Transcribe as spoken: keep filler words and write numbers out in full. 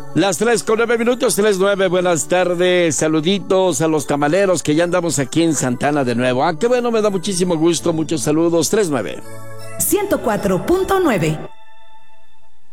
Las tres con nueve minutos, tres nueve, buenas tardes, saluditos a los tamaleros que ya andamos aquí en Santana de nuevo. Ah, qué bueno, me da muchísimo gusto, muchos saludos, tres nueve. ciento cuatro punto nueve.